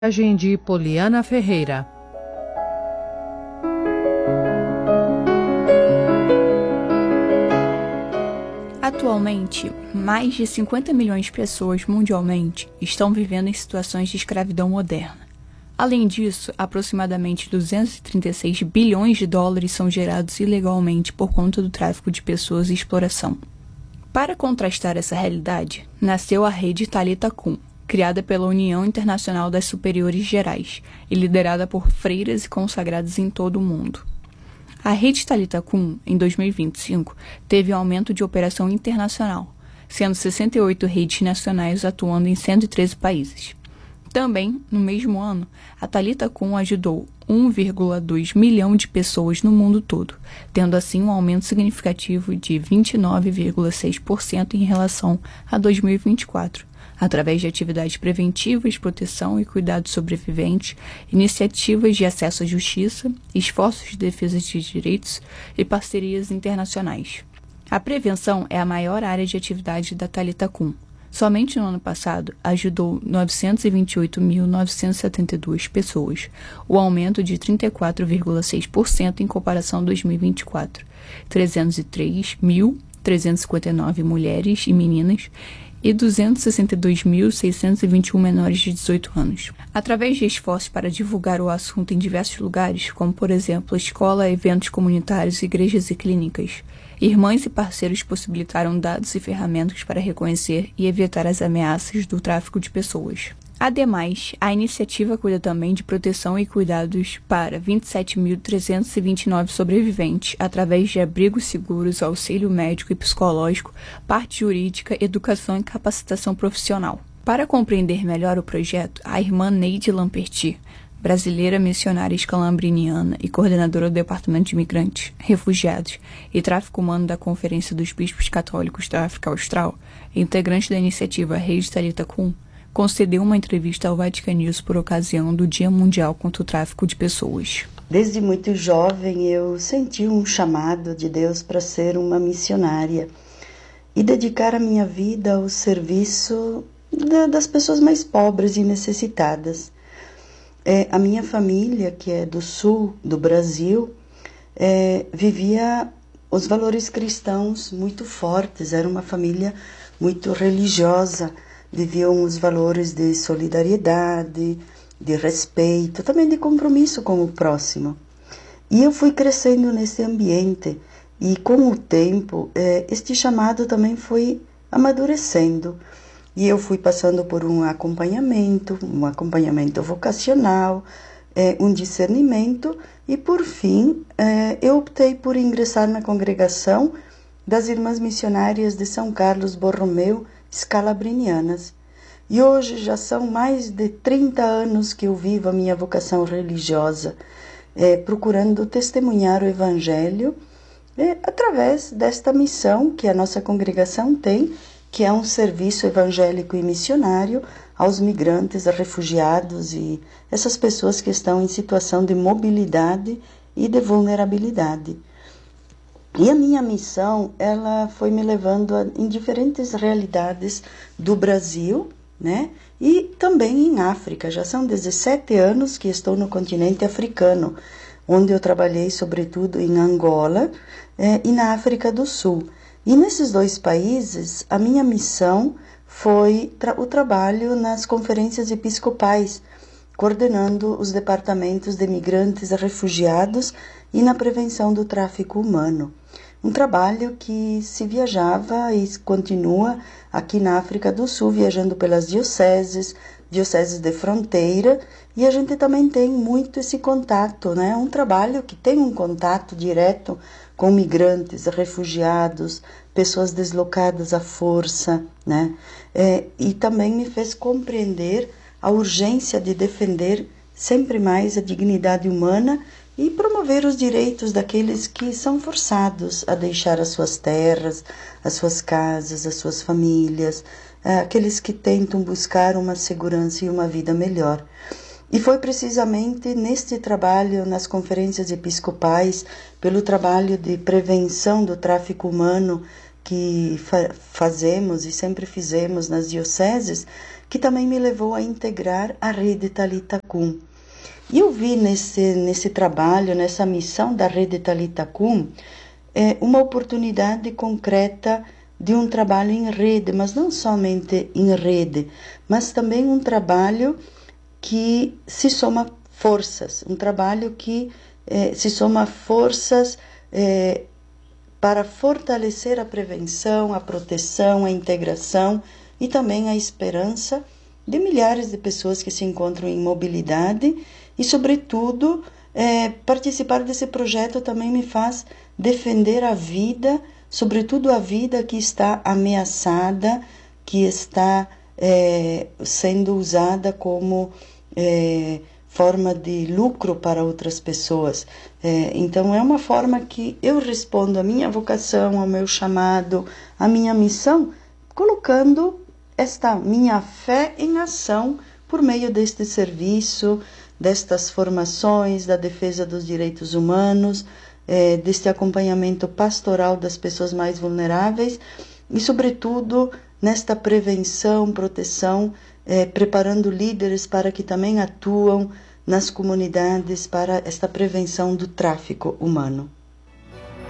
Viagem de Poliana Ferreira. Atualmente, mais de 50 milhões de pessoas mundialmente estão vivendo em situações de escravidão moderna. Além disso, aproximadamente 236 bilhões de dólares são gerados ilegalmente por conta do tráfico de pessoas e exploração. Para contrastar essa realidade, nasceu a Rede Talitha Kum, criada pela União Internacional das Superiores Gerais e liderada por freiras e consagrados em todo o mundo. A Rede Talitha Kum, em 2025, teve um aumento de operação internacional, sendo 68 redes nacionais atuando em 113 países. Também, no mesmo ano, a Talitha Kum ajudou 1,2 milhão de pessoas no mundo todo, tendo assim um aumento significativo de 29,6% em relação a 2024, através de atividades preventivas, proteção e cuidado dos sobreviventes, iniciativas de acesso à justiça, esforços de defesa de direitos e parcerias internacionais. A prevenção é a maior área de atividade da Talitha Kum. Somente no ano passado, ajudou 928.972 pessoas, o aumento de 34,6% em comparação a 2024, 303.359 mulheres e meninas e 262.621 menores de 18 anos. Através de esforços para divulgar o assunto em diversos lugares, como por exemplo escola, eventos comunitários, igrejas e clínicas, irmãs e parceiros possibilitaram dados e ferramentas para reconhecer e evitar as ameaças do tráfico de pessoas. Ademais, a iniciativa cuida também de proteção e cuidados para 27.329 sobreviventes, através de abrigos seguros, auxílio médico e psicológico, parte jurídica, educação e capacitação profissional. Para compreender melhor o projeto, a irmã Neide Lamperti, brasileira missionária escalabriniana e coordenadora do Departamento de Imigrantes, Refugiados e Tráfico Humano da Conferência dos Bispos Católicos da África Austral, integrante da iniciativa Rede Talitha Kum, concedeu uma entrevista ao Vatican News por ocasião do Dia Mundial contra o Tráfico de Pessoas. Desde muito jovem eu senti um chamado de Deus para ser uma missionária e dedicar a minha vida ao serviço das pessoas mais pobres e necessitadas. A minha família, que é do sul do Brasil, vivia os valores cristãos muito fortes, era uma família muito religiosa, viviam os valores de solidariedade, de respeito, também de compromisso com o próximo. E eu fui crescendo nesse ambiente e com o tempo este chamado também foi amadurecendo. E eu fui passando por um acompanhamento vocacional, um discernimento e por fim eu optei por ingressar na congregação das Irmãs Missionárias de São Carlos Borromeu, escalabrinianas. E hoje já são mais de 30 anos que eu vivo a minha vocação religiosa, procurando testemunhar o Evangelho através desta missão que a nossa congregação tem, que é um serviço evangélico e missionário aos migrantes, a refugiados e essas pessoas que estão em situação de mobilidade e de vulnerabilidade. E a minha missão, ela foi me levando em diferentes realidades do Brasil, né? E também em África. Já são 17 anos que estou no continente africano, onde eu trabalhei sobretudo em Angola e na África do Sul. E nesses dois países, a minha missão foi o trabalho nas conferências episcopais, coordenando os departamentos de migrantes e refugiados e na prevenção do tráfico humano. Um trabalho que se viajava e continua aqui na África do Sul, viajando pelas dioceses de fronteira, e a gente também tem muito esse contato, né? Um trabalho que tem um contato direto com migrantes, refugiados, pessoas deslocadas à força, né? E também me fez compreender a urgência de defender sempre mais a dignidade humana e promover os direitos daqueles que são forçados a deixar as suas terras, as suas casas, as suas famílias, aqueles que tentam buscar uma segurança e uma vida melhor. E foi precisamente neste trabalho, nas conferências episcopais, pelo trabalho de prevenção do tráfico humano que fazemos e sempre fizemos nas dioceses, que também me levou a integrar a rede Talitha Kum. E eu vi nesse trabalho, nessa missão da rede Talitha Kum, uma oportunidade concreta de um trabalho em rede, mas não somente em rede, mas também um trabalho que se soma forças, um trabalho que se soma forças para fortalecer a prevenção, a proteção, a integração e também a esperança de milhares de pessoas que se encontram em mobilidade e, sobretudo, participar desse projeto também me faz defender a vida, sobretudo a vida que está ameaçada, que está sendo usada como forma de lucro para outras pessoas. Então, é uma forma que eu respondo à minha vocação, ao meu chamado, à minha missão, colocando esta minha fé em ação por meio deste serviço, destas formações, da defesa dos direitos humanos, deste acompanhamento pastoral das pessoas mais vulneráveis e, sobretudo, nesta prevenção, proteção, preparando líderes para que também atuam nas comunidades para esta prevenção do tráfico humano.